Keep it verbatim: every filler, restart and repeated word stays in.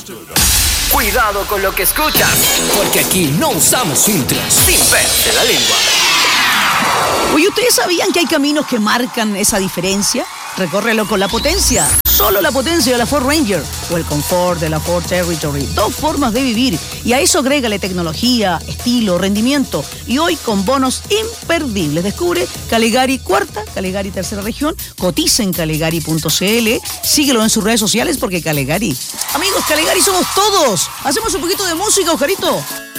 Cuidado con lo que escuchas, porque aquí no usamos filtros. Sin pez en la lengua. Oye, ¿ustedes sabían que hay caminos que marcan esa diferencia? Recórrelo con la potencia. Solo la potencia de la Ford Ranger o el confort de la Ford Territory. Dos formas de vivir. Y a eso agrégale tecnología, estilo, rendimiento. Y hoy con bonos imperdibles. Descubre Caligari Cuarta, Caligari Tercera Región. Cotiza en caligari punto c l. Síguelo en sus redes sociales porque Caligari. Amigos, Caligari somos todos. Hacemos un poquito de música, Oscarito.